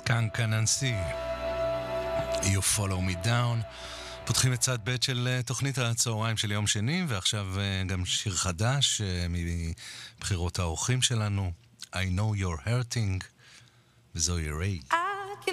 קנקה ננסי, You Follow Me Down. פותחים את צד ב' של תוכנית הצהריים של יום שני, ועכשיו גם שיר חדש מבחירות האורחים שלנו, I Know You're Hurting, וזוהי ריי.